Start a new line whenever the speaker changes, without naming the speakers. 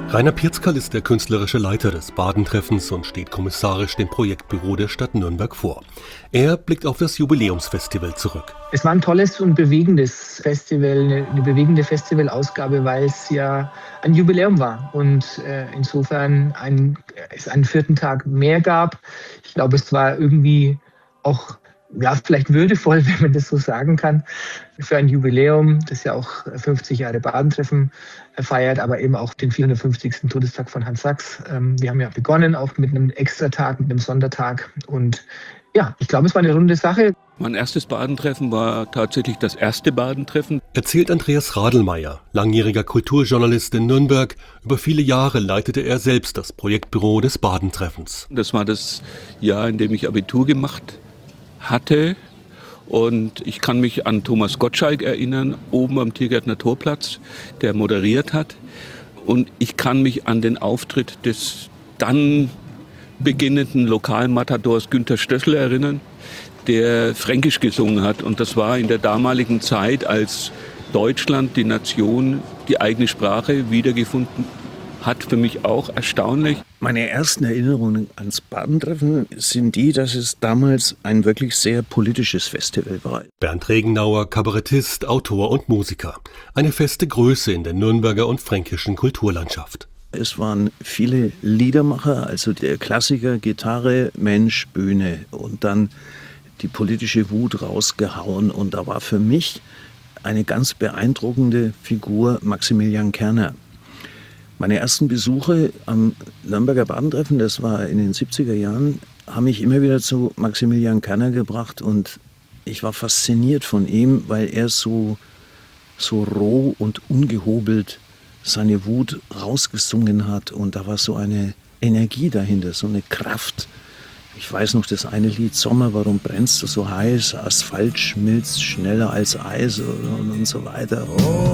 Rainer Pirzkal ist der künstlerische Leiter des Baden-Treffens und steht kommissarisch dem Projektbüro der Stadt Nürnberg vor. Er blickt auf das Jubiläumsfestival zurück.
Es war ein tolles und bewegendes Festival, eine bewegende Festivalausgabe, weil es ja ein Jubiläum war und insofern es einen vierten Tag mehr gab. Ich glaube, es war irgendwie auch vielleicht würdevoll, wenn man das so sagen kann, für ein Jubiläum, das ja auch 50 Jahre Badentreffen feiert, aber eben auch den 450. Todestag von Hans Sachs. Wir haben ja begonnen auch mit einem Extratag, mit einem Sondertag und ja, ich glaube, es war eine runde Sache.
Mein erstes Badentreffen war tatsächlich das erste Badentreffen.
Erzählt Andreas Radelmeier, langjähriger Kulturjournalist in Nürnberg. Über viele Jahre leitete er selbst das Projektbüro des Badentreffens.
Das war das Jahr, in dem ich Abitur gemacht hatte. Und ich kann mich an Thomas Gottschalk erinnern, oben am Tiergärtner Torplatz, der moderiert hat. Und ich kann mich an den Auftritt des dann beginnenden Lokalmatadors Günter Stössel erinnern, der Fränkisch gesungen hat. Und das war in der damaligen Zeit, als Deutschland, die Nation, die eigene Sprache wiedergefunden hat, für mich auch erstaunlich.
Meine ersten Erinnerungen ans Badentreffen sind die, dass es damals ein wirklich sehr politisches Festival war.
Bernd Regenauer, Kabarettist, Autor und Musiker. Eine feste Größe in der Nürnberger und fränkischen Kulturlandschaft.
Es waren viele Liedermacher, also der Klassiker, Gitarre, Mensch, Bühne und dann die politische Wut rausgehauen. Und da war für mich eine ganz beeindruckende Figur Maximilian Kerner. Meine ersten Besuche am Nürnberger Badentreffen, das war in den 70er Jahren, haben mich immer wieder zu Maximilian Kerner gebracht und ich war fasziniert von ihm, weil er so roh und ungehobelt seine Wut rausgesungen hat und da war so eine Energie dahinter, so eine Kraft. Ich weiß noch das eine Lied, Sommer, warum brennst du so heiß? Asphalt schmilzt schneller als Eis und so weiter. Oh.